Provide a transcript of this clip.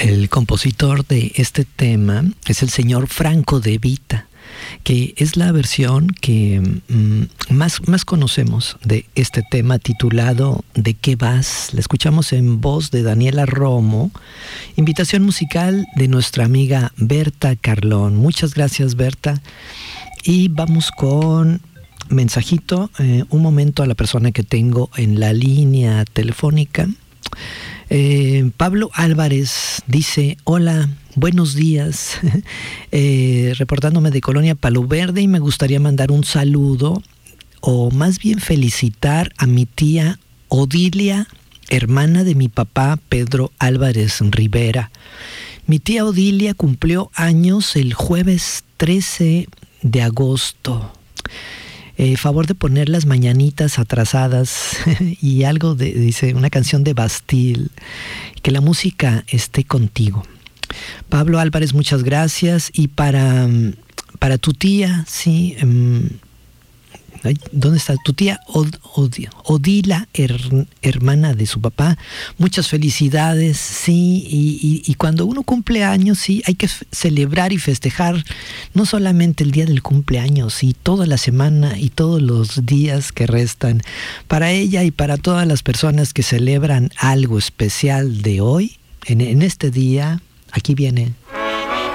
El compositor de este tema es el señor Franco De Vita, que es la versión que más conocemos de este tema titulado ¿De qué vas? La escuchamos en voz de Daniela Romo, invitación musical de nuestra amiga Berta Carlón. Muchas gracias, Berta. Y vamos con mensajito, un momento a la persona que tengo en la línea telefónica. Pablo Álvarez dice: hola, buenos días, reportándome de Colonia Palo Verde, y me gustaría mandar un saludo, o más bien felicitar a mi tía Odilia, hermana de mi papá Pedro Álvarez Rivera. Mi tía Odilia cumplió años el jueves 13 de agosto. Favor de poner las mañanitas atrasadas y algo dice, una canción de Bastille, que la música esté contigo. Pablo Álvarez, muchas gracias. Y para tu tía, sí, ¿dónde está tu tía? Odila, hermana de su papá, muchas felicidades, sí, y cuando uno cumple años, sí, hay que celebrar y festejar no solamente el día del cumpleaños, y toda la semana y todos los días que restan. Para ella y para todas las personas que celebran algo especial de hoy, en este día, aquí viene